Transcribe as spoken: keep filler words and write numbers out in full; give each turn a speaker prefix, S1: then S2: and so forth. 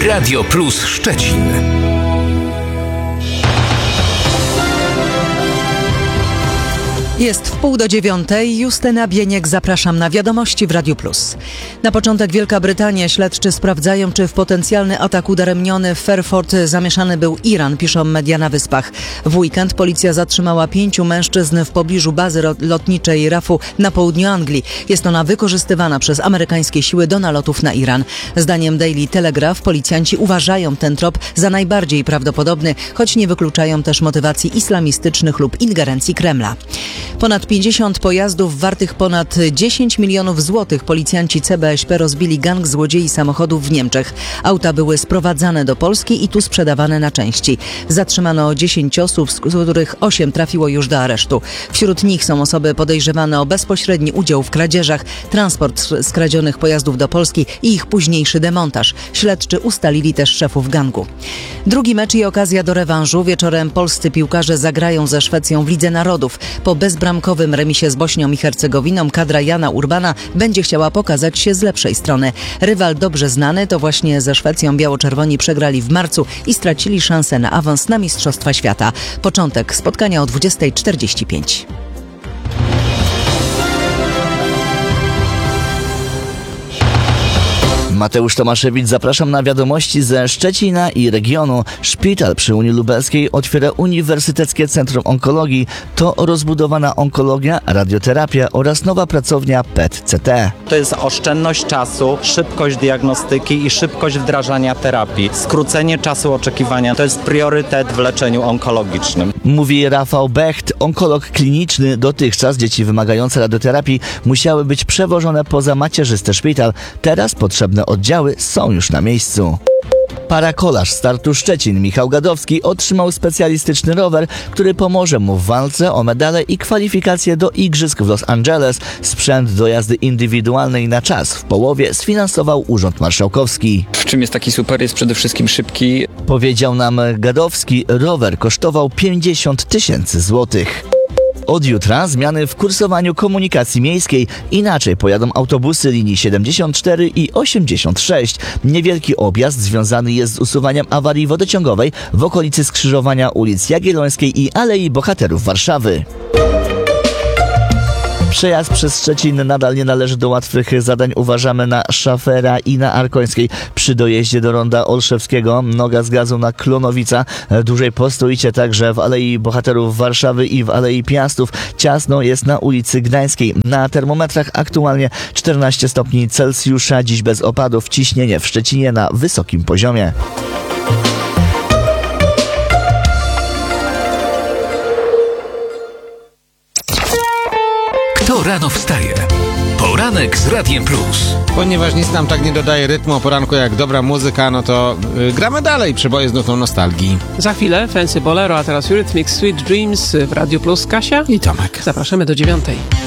S1: Radio Plus Szczecin.
S2: Jest w pół do dziewiątej. Justyna Bieniek, zapraszam na Wiadomości w Radiu Plus. Na początek Wielka Brytania. Śledczy sprawdzają, czy w potencjalny atak udaremniony w Fairford zamieszany był Iran, piszą media na Wyspach. W weekend policja zatrzymała pięciu mężczyzn w pobliżu bazy lotniczej Rafu na południu Anglii. Jest ona wykorzystywana przez amerykańskie siły do nalotów na Iran. Zdaniem Daily Telegraph policjanci uważają ten trop za najbardziej prawdopodobny, choć nie wykluczają też motywacji islamistycznych lub ingerencji Kremla. Ponad pięćdziesiąt pojazdów wartych ponad dziesięć milionów złotych policjanci C B S P rozbili gang złodziei samochodów w Niemczech. Auta były sprowadzane do Polski i tu sprzedawane na części. Zatrzymano dziesięć osób, z których osiem trafiło już do aresztu. Wśród nich są osoby podejrzewane o bezpośredni udział w kradzieżach, transport skradzionych pojazdów do Polski i ich późniejszy demontaż. Śledczy ustalili też szefów gangu. Drugi mecz i okazja do rewanżu. Wieczorem polscy piłkarze zagrają ze Szwecją w Lidze Narodów. Po bezbramkowym remisie z Bośnią i Hercegowiną kadra Jana Urbana będzie chciała pokazać się z lepszej strony. Rywal dobrze znany to właśnie ze Szwecją biało-czerwoni przegrali w marcu i stracili szansę na awans na Mistrzostwa Świata. Początek spotkania o dwudziesta czterdzieści pięć.
S3: Mateusz Tomaszewicz, zapraszam na Wiadomości ze Szczecina i regionu. Szpital przy Unii Lubelskiej otwiera Uniwersyteckie Centrum Onkologii. To rozbudowana onkologia, radioterapia oraz nowa pracownia P E T C T.
S4: To jest oszczędność czasu, szybkość diagnostyki i szybkość wdrażania terapii. Skrócenie czasu oczekiwania to jest priorytet w leczeniu onkologicznym.
S3: Mówi Rafał Becht, onkolog kliniczny. Dotychczas dzieci wymagające radioterapii musiały być przewożone poza macierzysty szpital. Teraz potrzebne oddziały są już na miejscu. Parakolarz startu Szczecin Michał Gadowski otrzymał specjalistyczny rower, który pomoże mu w walce o medale i kwalifikacje do igrzysk w Los Angeles. Sprzęt do jazdy indywidualnej na czas w połowie sfinansował Urząd Marszałkowski.
S5: W czym jest taki super? Jest przede wszystkim szybki.
S3: Powiedział nam Gadowski, rower kosztował pięćdziesiąt tysięcy złotych. Od jutra zmiany w kursowaniu komunikacji miejskiej. Inaczej pojadą autobusy linii siedemdziesiąt cztery i osiemdziesiąt sześć. Niewielki objazd związany jest z usuwaniem awarii wodociągowej w okolicy skrzyżowania ulic Jagiellońskiej i Alei Bohaterów Warszawy. Przejazd przez Szczecin nadal nie należy do łatwych zadań. Uważamy na Szafera i na Arkońskiej. Przy dojeździe do ronda Olszewskiego noga z gazu na Klonowica. Dłużej postoicie także w Alei Bohaterów Warszawy i w Alei Piastów. Ciasno jest na ulicy Gdańskiej. Na termometrach aktualnie czternaście stopni Celsjusza. Dziś bez opadów. Ciśnienie w Szczecinie na wysokim poziomie.
S1: Kto rano wstaje? Poranek z Radiem Plus.
S6: Ponieważ nic nam tak nie dodaje rytmu o poranku jak dobra muzyka, no to yy, gramy dalej. Przeboje z nutą nostalgii.
S7: Za chwilę Fancy Bolero, a teraz Eurythmics Sweet Dreams w Radio Plus. Kasia
S6: I Tomek.
S7: Zapraszamy do dziewiątej.